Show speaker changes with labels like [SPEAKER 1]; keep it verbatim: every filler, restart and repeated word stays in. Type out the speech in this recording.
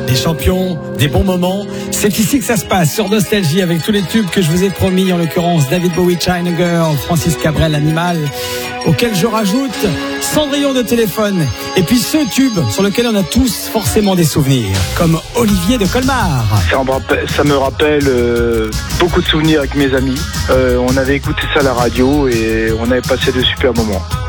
[SPEAKER 1] des champions, des bons moments. C'est ici que ça se passe, sur Nostalgie, avec tous les tubes que je vous ai promis, en l'occurrence David Bowie, China Girl, Francis Cabrel, Animal, auquel je rajoute Cendrillon de téléphone, et puis ce tube sur lequel on a tous forcément des souvenirs, comme Olivier de Colmar.
[SPEAKER 2] Ça me rappelle, ça me rappelle euh, beaucoup de souvenirs avec mes amis. Euh, on avait écouté ça à la radio et on avait passé de super moments.